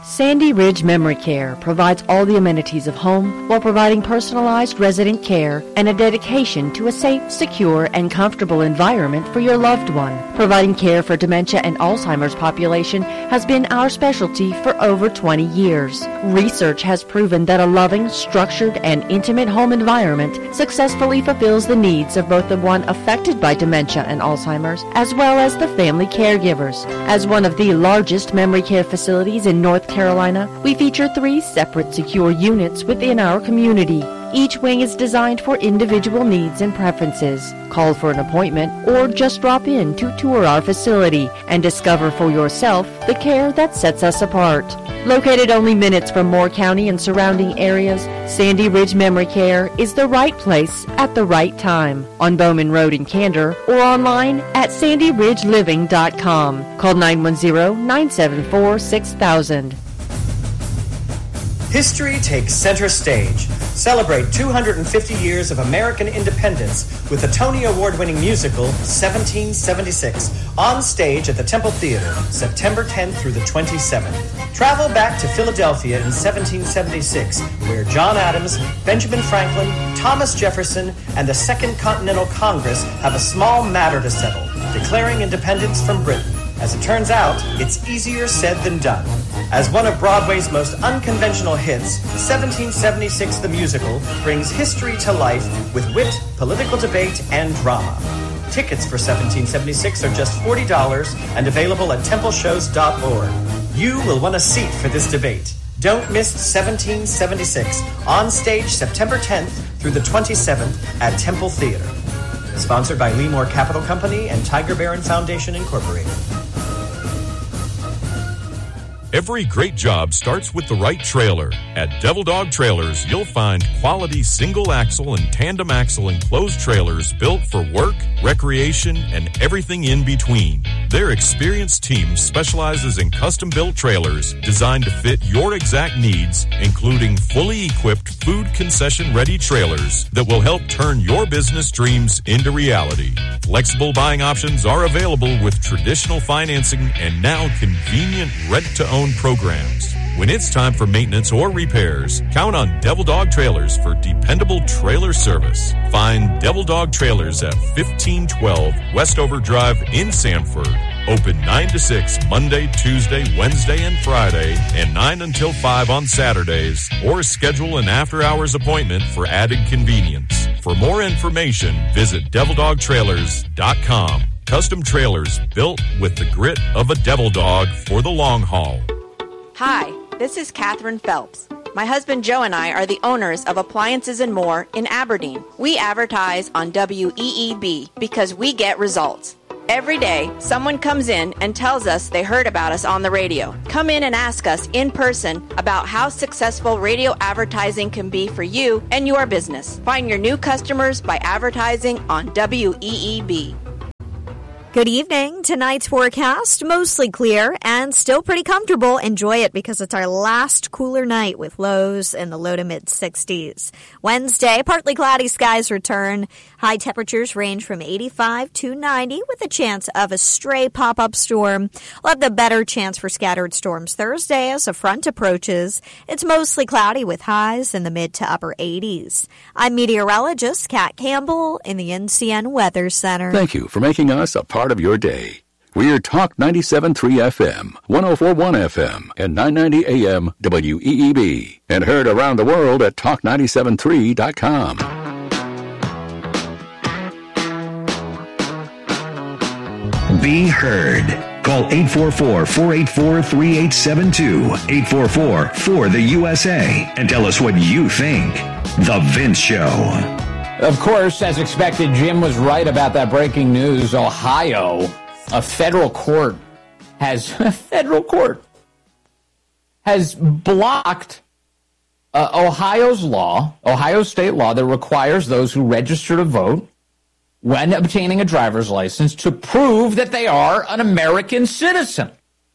Sandy Ridge Memory Care provides all the amenities of home while providing personalized resident care and a dedication to a safe, secure, and comfortable environment for your loved one. Providing care for dementia and Alzheimer's population has been our specialty for over 20 years. Research has proven that a loving, structured, and intimate home environment successfully fulfills the needs of both the one affected by dementia and Alzheimer's as well as the family caregivers. As one of the largest memory care facilities in North Carolina, we feature 3 separate secure units within our community. Each wing is designed for individual needs and preferences. Call for an appointment or just drop in to tour our facility and discover for yourself the care that sets us apart. Located only minutes from Moore County and surrounding areas, Sandy Ridge Memory Care is the right place at the right time. On Bowman Road in Candor or online at sandyridgeliving.com. Call 910-974-6000. History takes center stage. Celebrate 250 years of American independence with the Tony Award-winning musical 1776 on stage at the Temple Theater, September 10th through the 27th. Travel back to Philadelphia in 1776, where John Adams, Benjamin Franklin, Thomas Jefferson, and the Second Continental Congress have a small matter to settle, declaring independence from Britain. As it turns out, it's easier said than done. As one of Broadway's most unconventional hits, 1776 the Musical brings history to life with wit, political debate, and drama. Tickets for 1776 are just $40 and available at templeshows.org. You will want a seat for this debate. Don't miss 1776 on stage September 10th through the 27th at Temple Theater. Sponsored by Lee Moore Capital Company and Tiger Barron Foundation, Incorporated. Every great job starts with the right trailer. At Devil Dog Trailers, you'll find quality single axle and tandem axle enclosed trailers built for work, recreation, and everything in between. Their experienced team specializes in custom-built trailers designed to fit your exact needs, including fully equipped food concession-ready trailers that will help turn your business dreams into reality. Flexible buying options are available with traditional financing and now convenient rent-to-own programs. When it's time for maintenance or repairs, count on Devil Dog Trailers for dependable trailer service. Find Devil Dog Trailers at 1512 Westover Drive in Sanford. Open 9 to 6 Monday, Tuesday, Wednesday, and Friday, and 9 until 5 on Saturdays, or schedule an after-hours appointment for added convenience. For more information, visit DevilDogTrailers.com. Custom trailers built with the grit of a devil dog for the long haul. Hi, this is Catherine Phelps. My husband Joe and I are the owners of Appliances and More in Aberdeen. We advertise on WEEB because we get results. Every day, someone comes in and tells us they heard about us on the radio. Come in and ask us in person about how successful radio advertising can be for you and your business. Find your new customers by advertising on WEEB. Good evening. Tonight's forecast, mostly clear and still pretty comfortable. Enjoy it because it's our last cooler night with lows in the low to mid 60s. Wednesday, partly cloudy skies return. High temperatures range from 85 to 90 with a chance of a stray pop-up storm. We'll have the better chance for scattered storms Thursday as a front approaches. It's mostly cloudy with highs in the mid to upper 80s. I'm meteorologist Kat Campbell in the NCN Weather Center. Thank you for making us a part of your day. We're Talk 97.3 FM, 104.1 FM, and 990 AM WEEB, and heard around the world at talk973.com. Be heard. Call 844-484-3872, 844-4-the-USA, and tell us what you think. The Vince Show. Of course, as expected, Jim was right about that breaking news. Ohio, a federal court has blocked Ohio state law that requires those who register to vote when obtaining a driver's license to prove that they are an American citizen.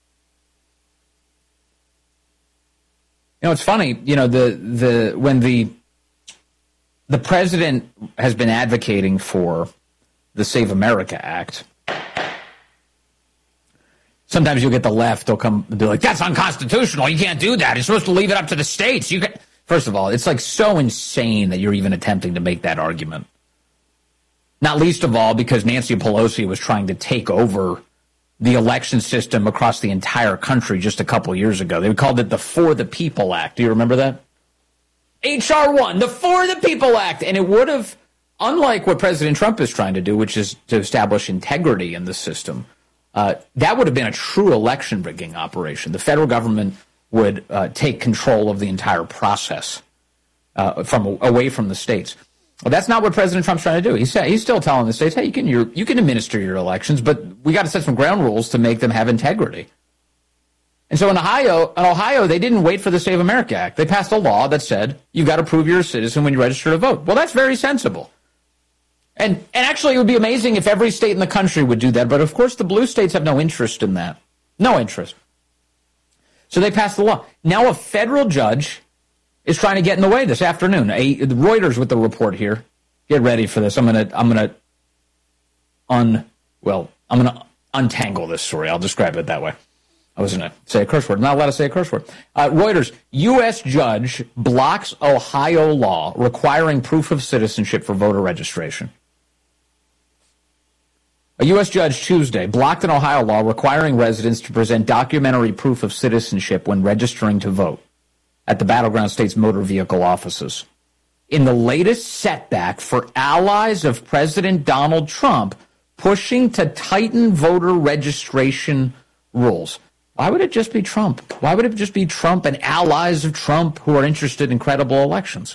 You know, it's funny, when the president has been advocating for the Save America Act. Sometimes you'll get the left, they'll come and be like, that's unconstitutional, you can't do that, you're supposed to leave it up to the states. First of all, it's like so insane that you're even attempting to make that argument. Not least of all because Nancy Pelosi was trying to take over the election system across the entire country just a couple years ago. They called it the For the People Act. Do you remember that? H.R. 1, the For the People Act. And it would have, unlike what President Trump is trying to do, which is to establish integrity in the system, that would have been a true election rigging operation. The federal government would take control of the entire process away from the states. Well, that's not what President Trump's trying to do. He's still telling the states, hey, you can administer your elections, but we got to set some ground rules to make them have integrity. And so in Ohio, they didn't wait for the Save America Act. They passed a law that said you've got to prove you're a citizen when you register to vote. Well, that's very sensible. And actually, it would be amazing if every state in the country would do that. But, of course, the blue states have no interest in that. No interest. So they passed the law. Now a federal judge is trying to get in the way this afternoon. Reuters with the report here. Get ready for this. I'm gonna untangle this story. I'll describe it that way. I was going to say a curse word. I'm not allowed to say a curse word. Reuters, U.S. judge blocks Ohio law requiring proof of citizenship for voter registration. A U.S. judge Tuesday blocked an Ohio law requiring residents to present documentary proof of citizenship when registering to vote at the battleground state's motor vehicle offices. In the latest setback for allies of President Donald Trump pushing to tighten voter registration rules. Why would it just be Trump? Why would it just be Trump and allies of Trump who are interested in credible elections?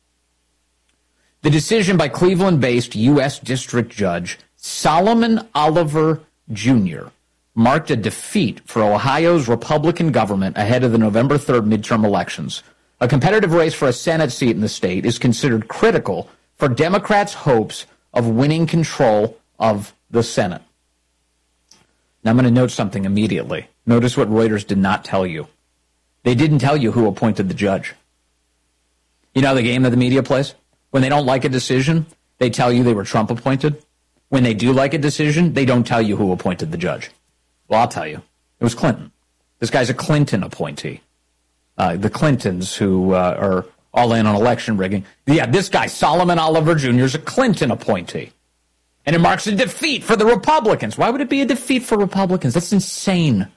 The decision by Cleveland-based U.S. District Judge Solomon Oliver Jr. marked a defeat for Ohio's Republican government ahead of the November 3rd midterm elections. A competitive race for a Senate seat in the state is considered critical for Democrats' hopes of winning control of the Senate. Now I'm going to note something immediately. Notice what Reuters did not tell you. They didn't tell you who appointed the judge. You know the game that the media plays? When they don't like a decision, they tell you they were Trump appointed. When they do like a decision, they don't tell you who appointed the judge. Well, I'll tell you. It was Clinton. This guy's a Clinton appointee. The Clintons who are all in on election rigging. Yeah, this guy, Solomon Oliver Jr., is a Clinton appointee. And it marks a defeat for the Republicans. Why would it be a defeat for Republicans? That's insane.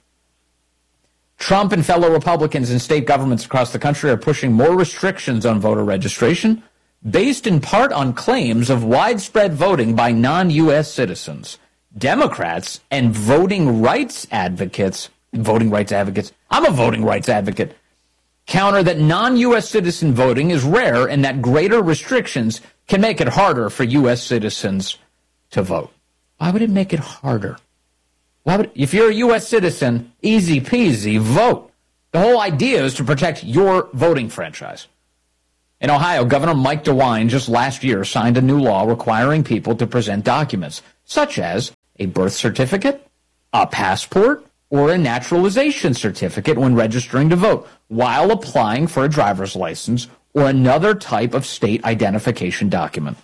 Trump and fellow Republicans in state governments across the country are pushing more restrictions on voter registration, based in part on claims of widespread voting by non-U.S. citizens. Democrats and voting rights advocates, I'm a voting rights advocate, counter that non-U.S. citizen voting is rare and that greater restrictions can make it harder for U.S. citizens to vote. Why would it make it harder? If you're a U.S. citizen, easy peasy, vote. The whole idea is to protect your voting franchise. In Ohio, Governor Mike DeWine just last year signed a new law requiring people to present documents, such as a birth certificate, a passport, or a naturalization certificate when registering to vote, while applying for a driver's license or another type of state identification document.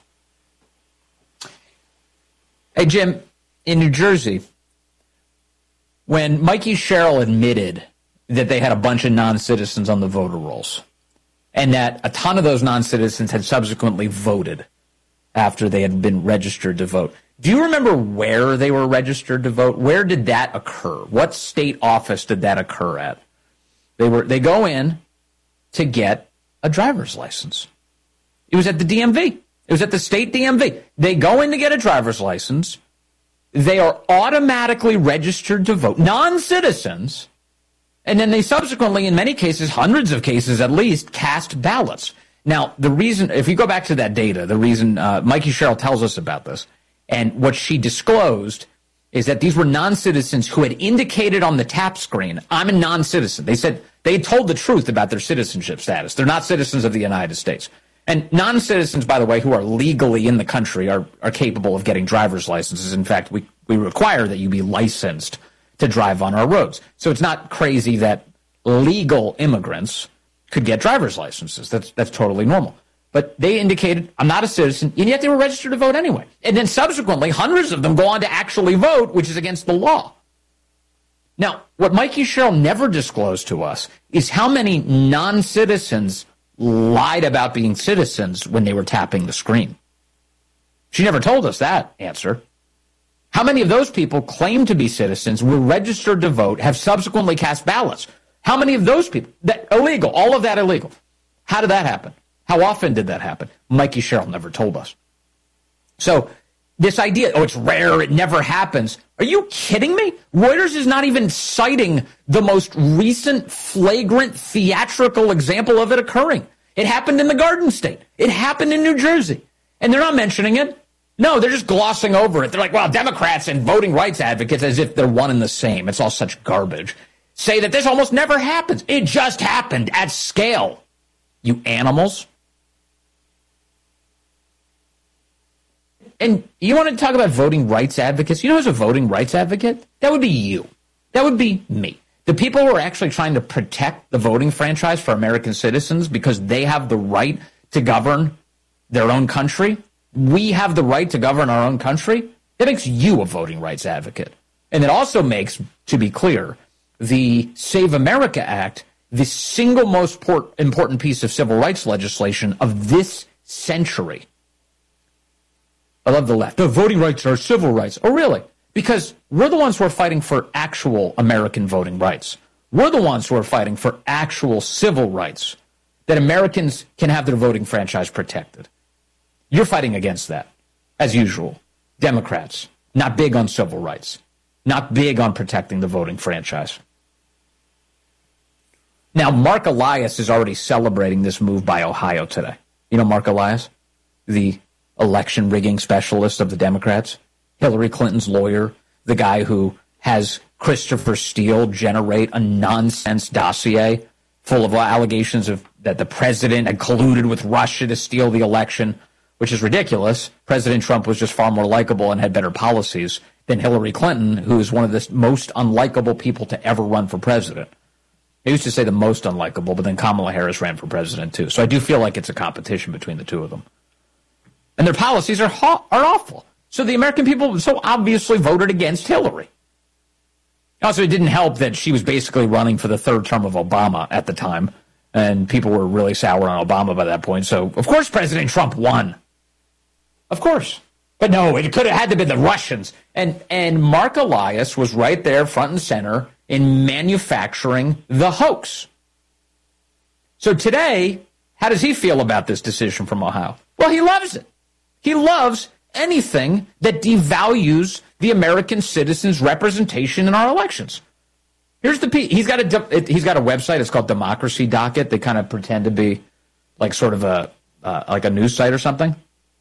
Hey, Jim, in New Jersey, when Mikey Sherrill admitted that they had a bunch of non-citizens on the voter rolls, and that a ton of those non-citizens had subsequently voted after they had been registered to vote. Do you remember where they were registered to vote? Where did that occur? What state office did that occur at? They go in to get a driver's license. It was at the DMV. It was at the state DMV. They go in to get a driver's license. They are automatically registered to vote. Non-citizens. And then they subsequently, in many cases, hundreds of cases at least, cast ballots. Now, the reason, if you go back to that data, the reason Mikey Sherrill tells us about this, and what she disclosed is that these were non-citizens who had indicated on the tap screen, I'm a non-citizen. They said they had told the truth about their citizenship status. They're not citizens of the United States. And non-citizens, by the way, who are legally in the country are capable of getting driver's licenses. In fact, we require that you be licensed to drive on our roads. So it's not crazy that legal immigrants could get driver's licenses. That's totally normal. But they indicated, I'm not a citizen, and yet they were registered to vote anyway. And then subsequently, hundreds of them go on to actually vote, which is against the law. Now, what Mikey Sherrill never disclosed to us is how many non-citizens lied about being citizens when they were tapping the screen. She never told us that answer. How many of those people claim to be citizens, were registered to vote, have subsequently cast ballots? How many of those people? That illegal, all of that illegal. How did that happen? How often did that happen? Mikey Sherrill never told us. So this idea, it's rare, it never happens. Are you kidding me? Reuters is not even citing the most recent flagrant theatrical example of it occurring. It happened in the Garden State. It happened in New Jersey. And they're not mentioning it. No, they're just glossing over it. They're like, well, Democrats and voting rights advocates, as if they're one and the same. It's all such garbage. Say that this almost never happens. It just happened at scale. You animals. And you want to talk about voting rights advocates? You know who's a voting rights advocate? That would be you. That would be me. The people who are actually trying to protect the voting franchise for American citizens because they have the right to govern their own country. We have the right to govern our own country. That makes you a voting rights advocate. And it also makes, to be clear, the Save America Act the single most important piece of civil rights legislation of this century. I love the left. The voting rights are civil rights. Oh, really? Because we're the ones who are fighting for actual American voting rights. We're the ones who are fighting for actual civil rights, that Americans can have their voting franchise protected. You're fighting against that, as usual. Democrats, not big on civil rights, not big on protecting the voting franchise. Now, Mark Elias is already celebrating this move by Ohio today. You know Mark Elias, the election rigging specialist of the Democrats, Hillary Clinton's lawyer, the guy who has Christopher Steele generate a nonsense dossier full of allegations of that the president had colluded with Russia to steal the election, which is ridiculous. President Trump was just far more likable and had better policies than Hillary Clinton, who is one of the most unlikable people to ever run for president. I used to say the most unlikable, but then Kamala Harris ran for president too. So I do feel like it's a competition between the two of them. And their policies are awful. So the American people so obviously voted against Hillary. Also, it didn't help that she was basically running for the third term of Obama at the time, and people were really sour on Obama by that point. So, of course, President Trump won. Of course. But no, it could have had to be the Russians. And Mark Elias was right there front and center in manufacturing the hoax. So today, how does he feel about this decision from Ohio? Well, he loves it. He loves anything that devalues the American citizens' representation in our elections. Here's the piece. He's got a website. It's called Democracy Docket. They kind of pretend to be like sort of a news site or something.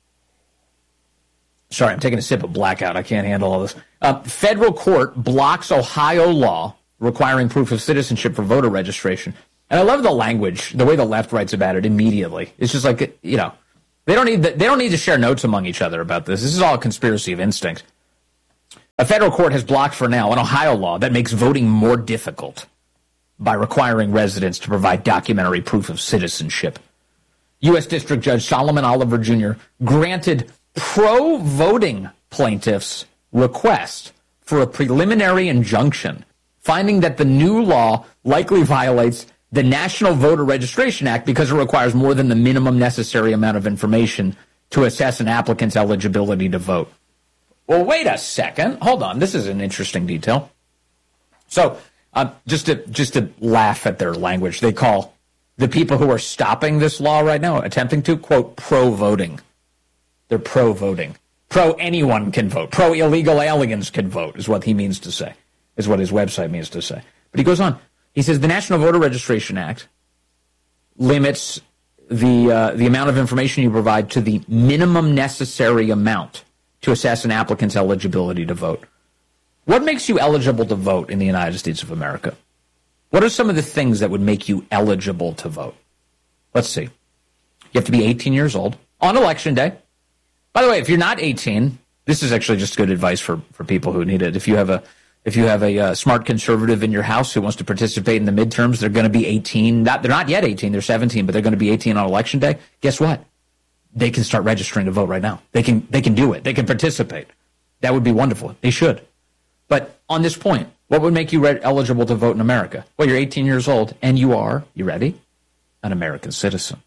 Sorry, I'm taking a sip of blackout. I can't handle all this. Federal court blocks Ohio law requiring proof of citizenship for voter registration. And I love the language, the way the left writes about it immediately. It's just like, you know, they don't need to share notes among each other about this. This is all a conspiracy of instinct. A federal court has blocked for now an Ohio law that makes voting more difficult by requiring residents to provide documentary proof of citizenship. U.S. District Judge Solomon Oliver Jr. granted pro-voting plaintiffs' request for a preliminary injunction, finding that the new law likely violates the National Voter Registration Act because it requires more than the minimum necessary amount of information to assess an applicant's eligibility to vote. Well, wait a second. Hold on. This is an interesting detail. So, just to laugh at their language, they call the people who are stopping this law right now, attempting to, quote, pro-voting. They're pro-voting. Pro-anyone can vote. Pro-illegal aliens can vote is what he means to say, is what his website means to say. But he goes on. He says the National Voter Registration Act limits the amount of information you provide to the minimum necessary amount to assess an applicant's eligibility to vote. What makes you eligible to vote in the United States of America? What are some of the things that would make you eligible to vote? Let's see. You have to be 18 years old on Election Day. By the way, if you're not 18, this is actually just good advice for people who need it. If you have a smart conservative in your house who wants to participate in the midterms, they're going to be 18. They're not yet 18, they're 17, but they're going to be 18 on Election Day. Guess what? They can start registering to vote right now. They can do it. They can participate. That would be wonderful. They should. But on this point, What would make you eligible to vote in America? Well, you're 18 years old, and you are, you ready? An American citizen.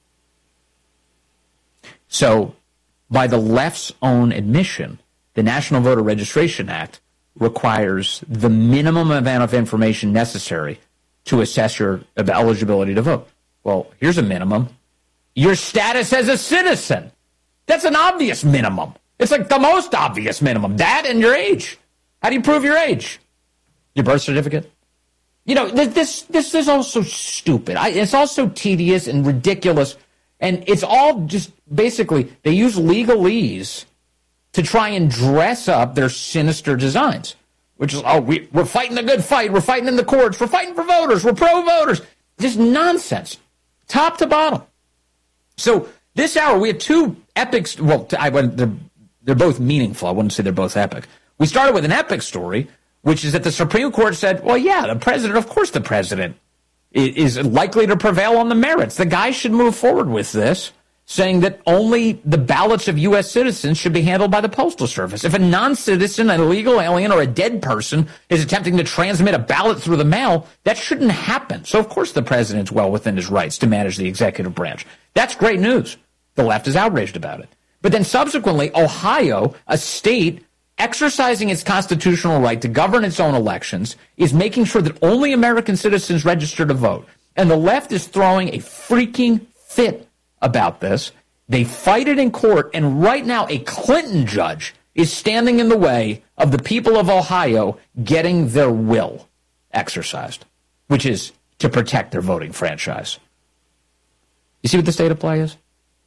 So, by the left's own admission, the National Voter Registration Act requires the minimum amount of information necessary to assess your eligibility to vote. Well, here's a minimum. Your status as a citizen. That's an obvious minimum. It's like the most obvious minimum. That and your age. How do you prove your age? Your birth certificate? You know, this is also stupid. It's also tedious and ridiculous. And it's all just basically, they use legalese to try and dress up their sinister designs. Which is, we're fighting the good fight. We're fighting in the courts. We're fighting for voters. We're pro-voters. Just nonsense. Top to bottom. So this hour, we have two epics. Well, they're both meaningful. I wouldn't say they're both epic. We started with an epic story, which is that the Supreme Court said, well, yeah, of course the president is likely to prevail on the merits. The guy should move forward with this, saying that only the ballots of U.S. citizens should be handled by the Postal Service. If a non-citizen, an illegal alien, or a dead person is attempting to transmit a ballot through the mail, that shouldn't happen. So, of course, the president's well within his rights to manage the executive branch. That's great news. The left is outraged about it. But then subsequently, Ohio, a state exercising its constitutional right to govern its own elections, is making sure that only American citizens register to vote. And the left is throwing a freaking fit about this. They fight it in court, and right now a Clinton judge is standing in the way of the people of Ohio getting their will exercised, which is to protect their voting franchise. You see what the state of play is?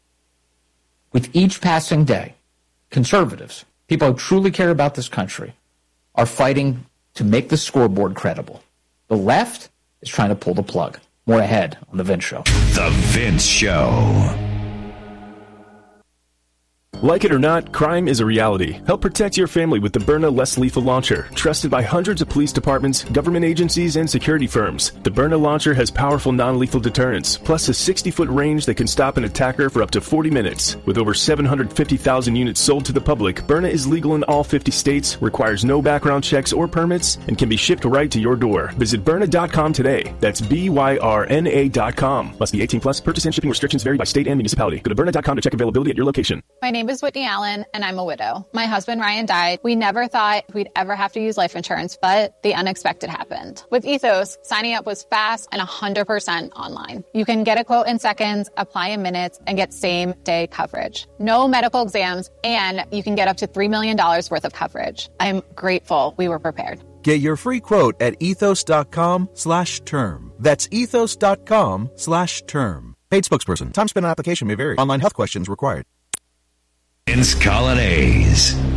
With each passing day, conservatives, people who truly care about this country, are fighting to make the scoreboard credible. The left is trying to pull the plug. More ahead on The Vince Show. The Vince Show. Like it or not, crime is a reality. Help protect your family with the Byrna Less Lethal Launcher, trusted by hundreds of police departments, government agencies, and security firms. The Byrna launcher has powerful non-lethal deterrence, plus a 60-foot range that can stop an attacker for up to 40 minutes. With over 750,000 units sold to the public, Byrna is legal in all 50 states, requires no background checks or permits, and can be shipped right to your door. Visit Byrna.com today. That's BYRNA.com. Must be 18 plus. Purchase and shipping restrictions vary by state and municipality. Go to Byrna.com to check availability at your location. My name is Whitney Allen, and I'm a widow. My husband, Ryan, died. We never thought we'd ever have to use life insurance, but the unexpected happened. With Ethos, signing up was fast and 100% online. You can get a quote in seconds, apply in minutes, and get same-day coverage. No medical exams, and you can get up to $3 million worth of coverage. I'm grateful we were prepared. Get your free quote at ethos.com/term. That's ethos.com/term. Paid spokesperson. Time spent on application may vary. Online health questions required. Vince Colonnese.